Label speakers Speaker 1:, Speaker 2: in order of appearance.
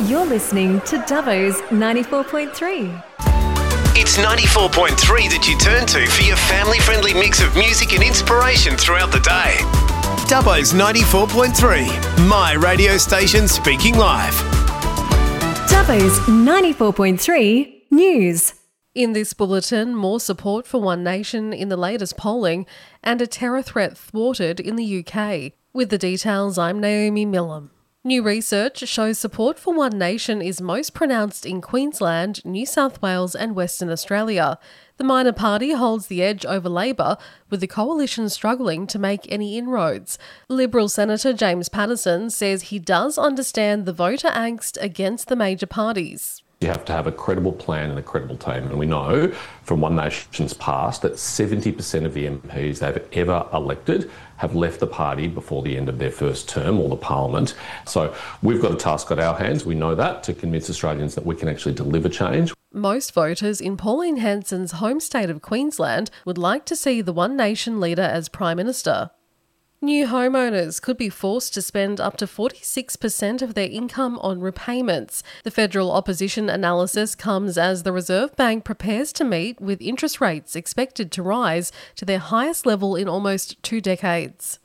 Speaker 1: You're listening to Dubbo's 94.3.
Speaker 2: It's 94.3 that you turn to for your family-friendly mix of music and inspiration throughout the day. Dubbo's 94.3, my radio station speaking live.
Speaker 1: Dubbo's 94.3 News.
Speaker 3: In this bulletin, more support for One Nation in the latest polling and a terror threat thwarted in the UK. With the details, I'm Naomi Millam. New research shows support for One Nation is most pronounced in Queensland, New South Wales and Western Australia. The minor party holds the edge over Labor, with the coalition struggling to make any inroads. Liberal Senator James Paterson says he does understand the voter angst against the major parties.
Speaker 4: You have to have a credible plan and a credible team. And we know from One Nation's past that 70% of the MPs they've ever elected have left the party before the end of their first term or the parliament. So we've got a task at our hands, we know that, to convince Australians that we can actually deliver change.
Speaker 3: Most voters in Pauline Hanson's home state of Queensland would like to see the One Nation leader as Prime Minister. New homeowners could be forced to spend up to 46% of their income on repayments. The federal opposition analysis comes as the Reserve Bank prepares to meet with interest rates expected to rise to their highest level in almost 2 decades.